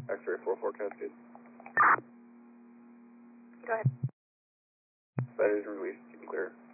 X-ray 4-4 Cascade. Go ahead. That is released. You can clear.